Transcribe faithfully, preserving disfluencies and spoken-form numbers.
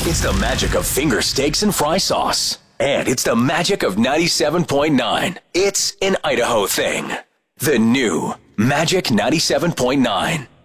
It's the magic of finger steaks and fry sauce. And it's the magic of ninety-seven point nine. It's an Idaho thing. The new Magic ninety-seven point nine.